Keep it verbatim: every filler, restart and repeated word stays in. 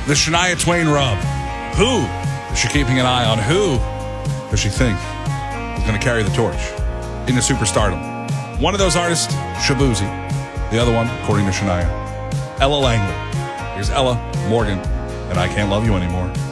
The Shania Twain rub. Who is she keeping an eye on? Who does she think is going to carry the torch into superstardom? One of those artists, Shabuzi. The other one, according to Shania, Ella Langley. Here's Ella Morgan, and I Can't Love You Anymore.